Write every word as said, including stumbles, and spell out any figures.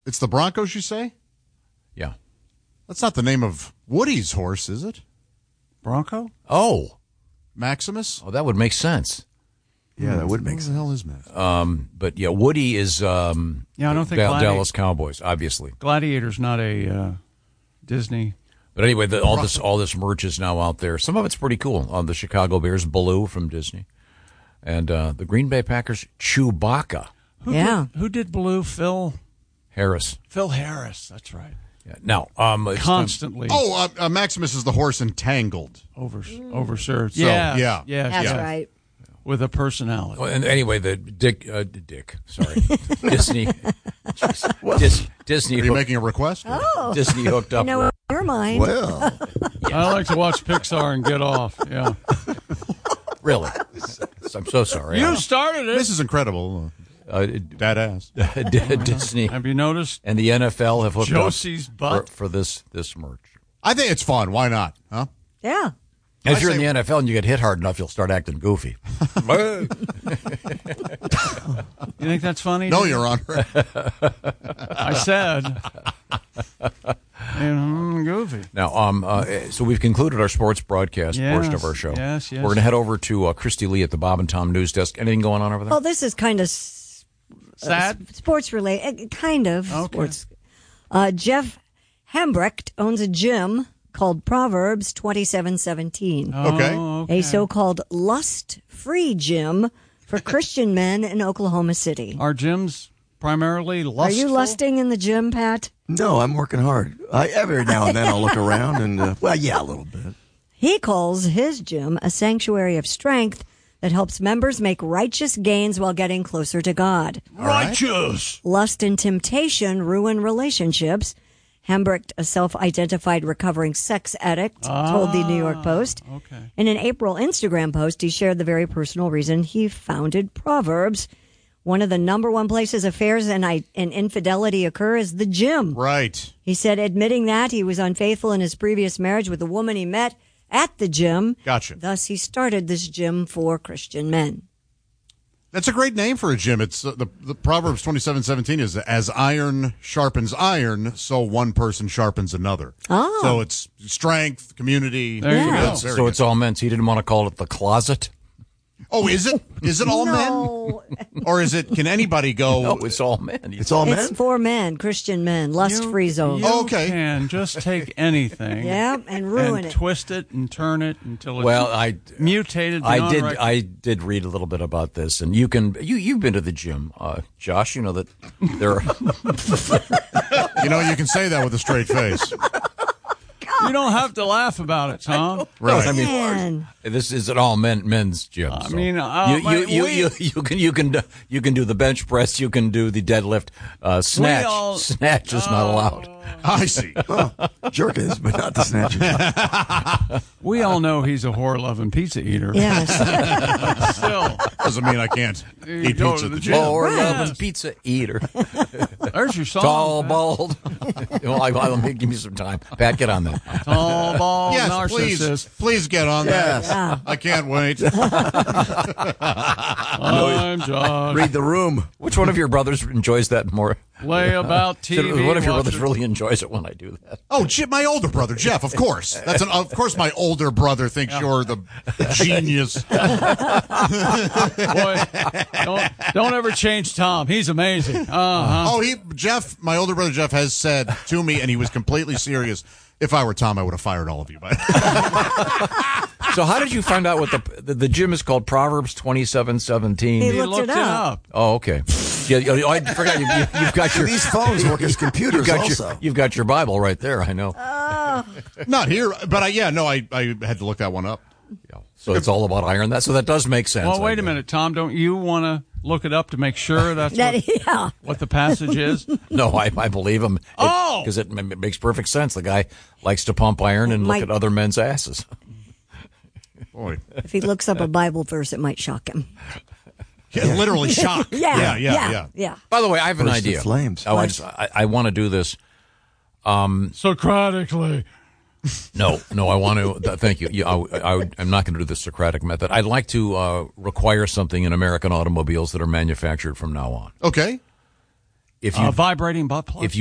It's the Broncos, you say? Yeah. That's not the name of Woody's horse, is it? Bronco? Oh. Maximus? Oh, that would make sense. Yeah, that would make What sense. the hell is Maximus? Um, but, yeah, Woody is um, Yeah, I don't think Dal- Gladi- Dallas Cowboys, obviously. Gladiator's not a uh, Disney. But anyway, the, all this all this merch is now out there. Some of it's pretty cool. Uh, the Chicago Bears, Baloo from Disney. And uh, the Green Bay Packers, Chewbacca. Who Yeah. Did, who did Blue? Phil? Harris. Phil Harris. That's right. Yeah. Now, um, it's Constantly Oh, uh, uh, Maximus is the horse in Tangled. over overserved. So, yeah. yeah. Yeah. That's yeah. right. With a personality. Well, and anyway, the Dick, uh, Dick, sorry, Disney, Dis, Disney, Are you hook- making a request? Oh, Disney hooked you up. know, with- in your mind. Well, I like to watch Pixar and get off. Yeah. really, I'm so sorry. You started it. This is incredible. Uh, Dad ass. D- Disney Have you noticed? and the N F L have hooked Josie's up butt. for, for this this merch. I think it's fun. Why not? Huh? Yeah. As I you're in say- the N F L and you get hit hard enough, you'll start acting goofy. You think that's funny? No, dude? Your Honor. I said. And, mm, goofy. Now, um, uh, so we've concluded our sports broadcast Yes, portion of our show. yes, yes. We're going to head over to uh, Christy Lee at the Bob and Tom News Desk. Anything going on over there? Well, this is kind of s- Sad? uh, sports related. Kind of Okay. sports. Uh, Jeff Hembrecht owns a gym called Proverbs twenty-seven seventeen, Okay. Oh, a so-called lust-free gym for Christian men in Oklahoma City. Are gyms primarily lustful? Are you lusting in the gym, Pat? no, I'm working hard. I, every now and then I'll look around and, uh, well, yeah, a little bit. He calls his gym a sanctuary of strength that helps members make righteous gains while getting closer to God. Righteous. Lust and temptation ruin relationships. Hembrecht, a self-identified recovering sex addict, told the New York Post. Okay. In an April Instagram post, he shared the very personal reason he founded Proverbs. One of the number one places affairs and, I, and infidelity occur is the gym. Right. He said, admitting that he was unfaithful in his previous marriage with a woman he met at the gym. Gotcha. Thus, he started this gym for Christian men. That's a great name for a gym. It's uh, the, the Proverbs twenty-seven seventeen is as iron sharpens iron, so one person sharpens another. Oh. So it's strength, community. There you Yeah. go. Very so good. it's all men. So he didn't want to call it the closet? Oh, is it? Is it all No. men? Or is it, can anybody go? No, it's all men. It's all It's men? for men, Christian men, lust-free zone. You Oh, okay. can just take anything. Yeah, and ruin and it. twist it and turn it until it's Well, I mutated. I beyond did rec- I did read a little bit about this, and you can you you've been to the gym, uh, Josh. You know that there are You know, you can say that with a straight face. You don't have to laugh about it, Tom. Right. I mean, Man. this is an all men men's gym. I so mean, uh, you, you, like, you, we- you, you can you can do, you can do the bench press, you can do the deadlift, uh, snatch. all- snatch is not allowed. I see. Jerk is, but not the snatcher. We all know he's a whore-loving pizza eater. Yes. Still, Doesn't mean I can't You eat go pizza to at the the gym. gym. Or Yes. loving pizza eater, there's your song. tall, Pat. bald. well, I, I'll give me some time. Pat, get on that. Tall, bald, Yes, narcissist. please. Please get on Yes. that. I can't wait. I'm Josh. Read the room. Which one of your brothers enjoys that more? Lay about T V. One of your watch brothers it. really enjoys it when I do that. Oh, Jim, my older brother, Jeff, of course. That's an, of course my older brother thinks you're the genius. Boy, don't, don't ever change Tom. He's amazing. Uh-huh. Oh, he Jeff, my older brother Jeff has said to me, and he was completely serious, if I were Tom, I would have fired all of you. But So how did you find out what the the, the gym is called? Proverbs twenty-seven seventeen. He He looked looked it up. Oh, okay. Yeah, yeah, I forgot you, you, you've got your These phones work as computers you've got also. Your, you've got your Bible right there. I know. not here. But I, yeah, no, I, I had to look that one up. Yeah. So it's all about iron. That so that does make sense. Well, I wait a guess. minute, Tom. Don't you want to look it up to make sure that's That, what, yeah. what the passage is? No, I, I believe him. Oh! because it, m- makes perfect sense. The guy likes to pump iron and Might- look at other men's asses. Boy, If he looks up a Bible verse, it might shock him. yeah, literally shock. Yeah. yeah, yeah. Yeah. yeah. yeah. By the way, I have an Burst the idea. flames. Oh, I just I, I want to do this. Socratically. No, no, I want to. Th- thank you. Yeah, I, I, I'm not going to do the Socratic method. I'd like to uh, require something in American automobiles that are manufactured from now on. Okay. if you Uh, vibrating butt plug. if you